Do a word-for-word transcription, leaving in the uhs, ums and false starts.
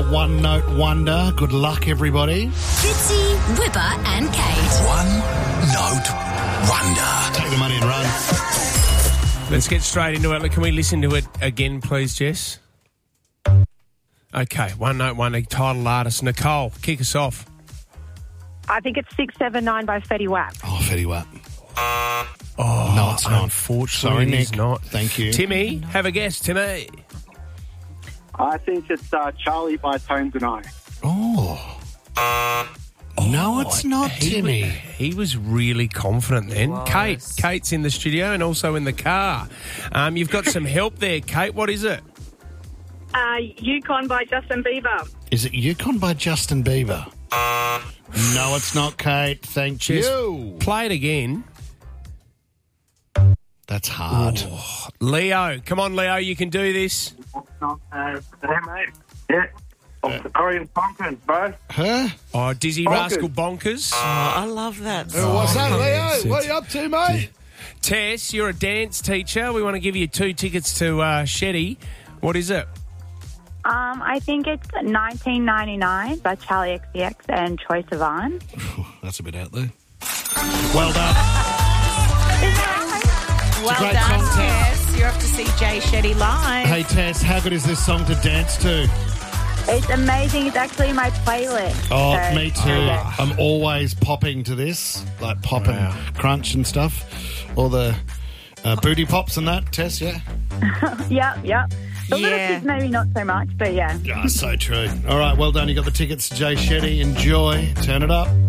One Note Wonder. Good luck, everybody. Fitzy, Whipper and Kate. One Note Wonder. Take the money and run. Let's get straight into it. Can we listen to it again, please, Jess? Okay, One Note Wonder, title artist. Nicole, kick us off. I think it's six seven nine by Fetty Wap. Oh, Fetty Wap. Oh, No, it's not. Unfortunately, Sorry, it is Nick. not. Thank you. Timmy, have a guess, Timmy. I think it's uh, Charlie by Tone Denai. Oh. No, it's not, He Timmy. was, he was really confident then. Kate, Kate's in the studio and also in the car. Um, you've got some help there, Kate. What is it? Uh, Yukon by Justin Bieber. Is it Yukon by Justin Bieber? No, it's not, Kate. Thank Jess, you. play it again. That's hard. Leo, come on, Leo, you can do this. Uh, hey, mate. Yeah. Oh, the Korean pumpkins, bro. Huh? Oh, Dizzy Bonkers. Rascal Bonkers. I love that. Oh, what's that, yes, Leo? What are it's- you up to, mate? Tess, you're a dance teacher. We want to give you two tickets to uh, Shetty. What is it? Um, I think it's nineteen ninety-nine by Charlie X C X and Troye Sivan. That's a bit out there. Well done. Well great done, song, Tess. Tess. You're off to see Jay Shetty live. Hey, Tess, how good is this song to dance to? It's amazing. It's actually my playlist. Oh, So, me too. there you go. I'm always popping to this, like pop Wow. and crunch and stuff. All the uh, booty pops and that, Tess, yeah? Yep, yep. The little Yeah. kids maybe not so much, but yeah. Ah, so true. All right, well done. You got the tickets to Jay Shetty. Enjoy. Turn it up.